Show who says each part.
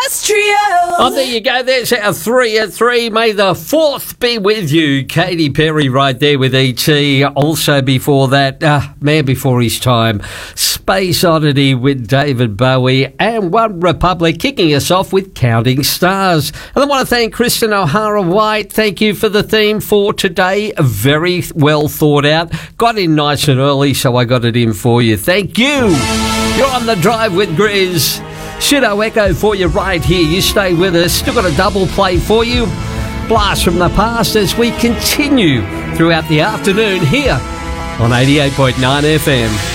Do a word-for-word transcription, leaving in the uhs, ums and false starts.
Speaker 1: Breakfast Trio.
Speaker 2: Oh, there you go. There's our three at three. May the fourth be with you. Katy Perry right there with E T. Also before that, uh, man before his time, Space Oddity with David Bowie, and One Republic kicking us off with Counting Stars. And I want to thank Kristen O'Hara-White. Thank you for the theme for today. Very well thought out. Got in nice and early, so I got it in for you. Thank you. You're on the drive with Grizz. Shido Echo for you right here. You stay with us. Still got a double play for you. Blast from the past as we continue throughout the afternoon here on eighty-eight point nine F M.